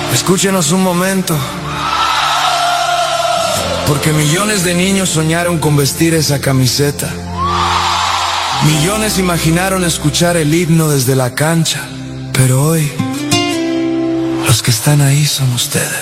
Escúchenos un momento, porque millones de niños soñaron con vestir esa camiseta. Millones imaginaron escuchar el himno desde la cancha, pero hoy los que están ahí son ustedes.